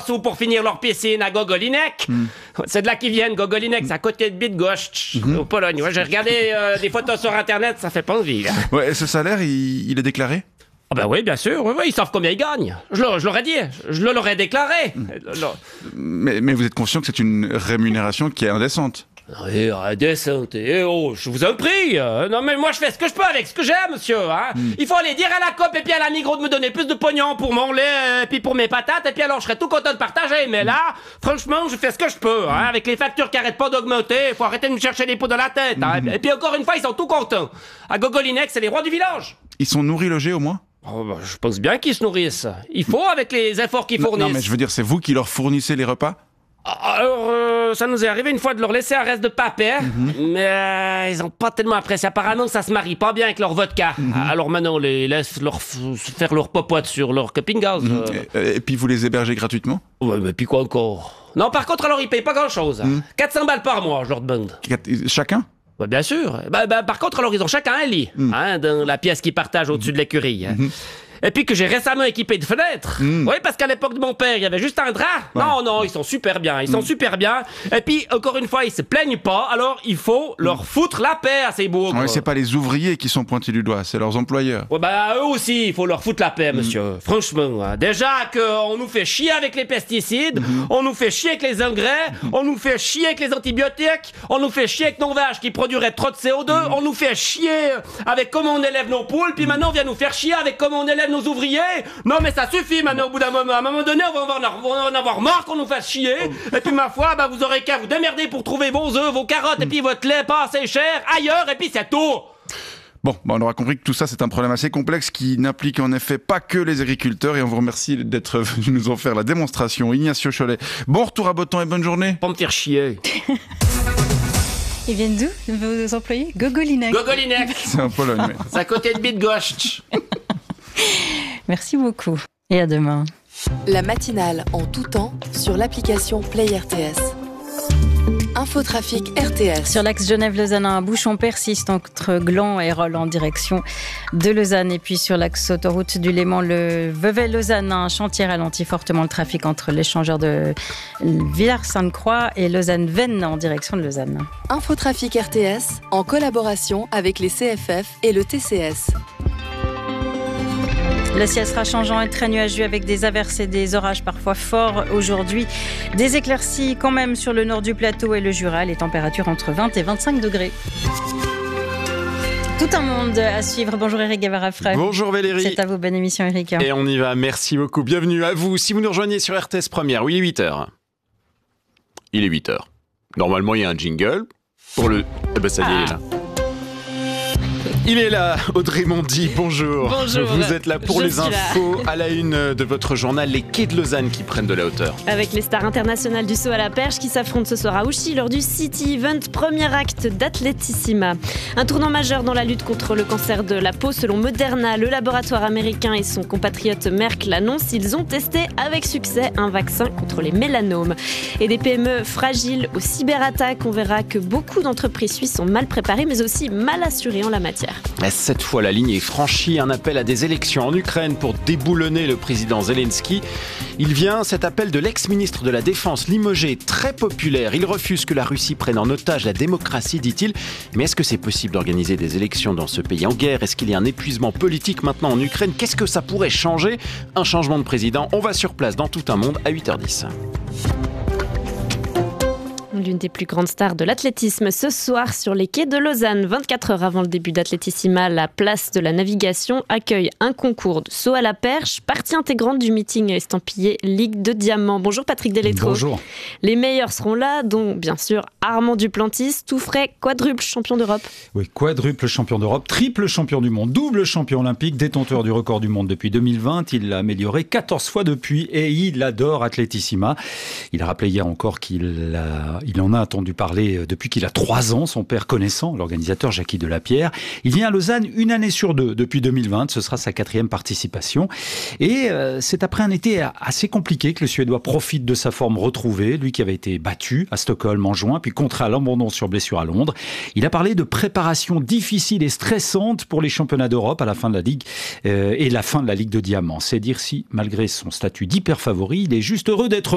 sous pour finir leur piscine à Gogolinek. C'est de là qu'ils viennent, Gogolinek, c'est à côté de Bydgoszcz, au Pologne. Ouais, j'ai regardé des photos sur Internet, ça fait pas envie. Là. Ouais, et ce salaire, il est déclaré ? Ah ben oui, bien sûr, oui, ils savent combien ils gagnent. Je l'aurais dit, je l'aurais déclaré. Mais vous êtes conscient que c'est une rémunération qui est indécente ? Oui, indécente, je vous en prie. Non mais moi je fais ce que je peux avec ce que j'ai, monsieur. Hein. Il faut aller dire à la COP et puis à la Migros de me donner plus de pognon pour mon lait et puis pour mes patates. Et puis alors je serais tout content de partager. Mais là, franchement, je fais ce que je peux. Hein. Avec les factures qui arrêtent pas d'augmenter, il faut arrêter de me chercher les pots dans la tête. Hein. Et puis encore une fois, ils sont tout contents. À Gogolinek, c'est les rois du village. Ils sont nourris, logés au moins ? Oh, bah, je pense bien qu'ils se nourrissent. Il faut avec les efforts qu'ils fournissent. Non mais je veux dire, c'est vous qui leur fournissez les repas ? Alors, ça nous est arrivé une fois de leur laisser un reste de papier, mais ils ont pas tellement apprécié. Apparemment, ça se marie pas bien avec leur vodka. Alors maintenant, on les laisse faire leur popote sur leur camping-gaz. Et puis vous les hébergez gratuitement ? Ouais, mais puis quoi encore ? Non, par contre, alors ils payent pas grand-chose. 400 balles par mois, je leur demande. Chacun ? Ouais, bien sûr. Par contre, alors ils ont chacun un lit, dans la pièce qu'ils partagent au-dessus de l'écurie. Et puis que j'ai récemment équipé de fenêtres. Oui, parce qu'à l'époque de mon père, il y avait juste un drap. Ouais. Non, ils sont super bien. Ils sont super bien. Et puis, encore une fois, ils se plaignent pas. Alors, il faut leur foutre la paix à ces bourgs. Ouais, c'est pas les ouvriers qui sont pointés du doigt, c'est leurs employeurs. Ouais, eux aussi, il faut leur foutre la paix, monsieur. Franchement, hein. Déjà qu'on nous fait chier avec les pesticides, on nous fait chier avec les engrais, on nous fait chier avec les antibiotiques, on nous fait chier avec nos vaches qui produiraient trop de CO2, on nous fait chier avec comment on élève nos poules, puis maintenant on vient nous faire chier avec comment on élève nos ouvriers. Non mais ça suffit maintenant au bout d'un moment. À un moment donné on va en avoir marre qu'on nous fasse chier. Et puis ma foi, vous aurez qu'à vous démerder pour trouver vos œufs, vos carottes et puis votre lait pas assez cher ailleurs et puis c'est tout. Bon, on aura compris que tout ça c'est un problème assez complexe qui n'implique en effet pas que les agriculteurs et on vous remercie d'être venu nous en faire la démonstration. Ignacio Cholet, bon retour à Botan et bonne journée. Pas me faire chier. Ils viennent d'où, vos employés ? Gogolinek. Gogolinek. C'est en Pologne. Mais... c'est à côté de Bydgoszcz. Merci beaucoup et à demain. La matinale en tout temps sur l'application Play RTS. Infotrafic RTS. Sur l'axe Genève-Lausanne, un bouchon persiste entre Gland et Rolle en direction de Lausanne. Et puis sur l'axe autoroute du Léman, le Vevey-Lausanne, un chantier ralentit fortement le trafic entre l'échangeur de Villars-Sainte-Croix et Lausanne-Vennes en direction de Lausanne. Infotrafic RTS en collaboration avec les CFF et le TCS. Le ciel sera changeant et très nuageux avec des averses et des orages parfois forts aujourd'hui. Des éclaircies quand même sur le nord du plateau et le Jura. Les températures entre 20 et 25 degrés. Tout un monde à suivre. Bonjour Eric Guevara-Frey. Bonjour Valérie. C'est à vous, bonne émission Eric. Et on y va, merci beaucoup. Bienvenue à vous. Si vous nous rejoignez sur RTS Première, oui, il est 8h. Il est 8h. Normalement, il y a un jingle pour le... ça y est, il est là. Il est là, Audrey Mondy, bonjour. Bonjour. Vous êtes là pour les infos à la une de votre journal, les quais de Lausanne qui prennent de la hauteur. Avec les stars internationales du saut à la perche qui s'affrontent ce soir à Ouchy lors du City Event, premier acte d'Athletissima. Un tournant majeur dans la lutte contre le cancer de la peau selon Moderna. Le laboratoire américain et son compatriote Merck l'annoncent. Ils ont testé avec succès un vaccin contre les mélanomes. Et des PME fragiles aux cyberattaques. On verra que beaucoup d'entreprises suisses sont mal préparées mais aussi mal assurées en la matière. Cette fois, la ligne est franchie. Un appel à des élections en Ukraine pour déboulonner le président Zelensky. Il vient, cet appel, de l'ex-ministre de la Défense limogé, très populaire. Il refuse que la Russie prenne en otage la démocratie, dit-il. Mais est-ce que c'est possible d'organiser des élections dans ce pays en guerre ? Est-ce qu'il y a un épuisement politique maintenant en Ukraine ? Qu'est-ce que ça pourrait changer ? Un changement de président. On va sur place dans Tout un monde à 8h10. L'une des plus grandes stars de l'athlétisme ce soir sur les quais de Lausanne. 24 heures avant le début d'Athletissima, la place de la navigation accueille un concours de saut à la perche, partie intégrante du meeting estampillé Ligue de Diamants. Bonjour Patrick Delétro. Bonjour. Les meilleurs seront là, dont bien sûr Armand Duplantis, tout frais, quadruple champion d'Europe. Oui, quadruple champion d'Europe, triple champion du monde, double champion olympique, détenteur du record du monde depuis 2020. Il l'a amélioré 14 fois depuis et il adore Athletissima. Il a rappelé hier encore qu'il en a entendu parler depuis qu'il a 3 ans, son père connaissant, l'organisateur Jackie Delapierre. Il vient à Lausanne une année sur 2 depuis 2020, ce sera sa 4e participation. Et c'est après un été assez compliqué que le Suédois profite de sa forme retrouvée, lui qui avait été battu à Stockholm en juin, puis contraint à l'abandon sur blessure à Londres. Il a parlé de préparation difficile et stressante pour les championnats d'Europe à la fin de la Ligue et la fin de la Ligue de Diamants. C'est dire si, malgré son statut d'hyper favori, il est juste heureux d'être